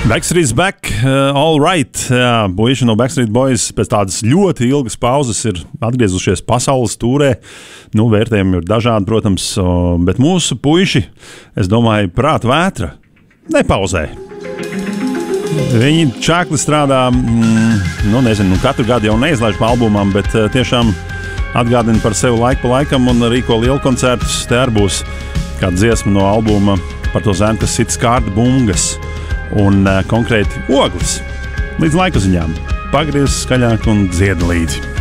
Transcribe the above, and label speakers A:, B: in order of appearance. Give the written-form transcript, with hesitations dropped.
A: Backstreet's back, all right. Jā, puiši no Backstreet Boys pēc tādas ļoti ilgas pauzes ir atgriezušies pasaules tūrē. Nu, vērtējumi ir dažādi, protams, bet mūsu puiši, es domāju, prāta vētra nepauzē. Viņi čākli strādā, nezinu, katru gadu jau neizlaiž pa albumam, bet tiešām atgādina par sevi laiku pa laikam un rīko lielu koncertus. Te arī būs kāda dziesma no albuma par to zēnu, kas sit skārda bungas. Un konkrēti ogles. Līdz laika ziņām pagriez skaļāk un dzied līdzi.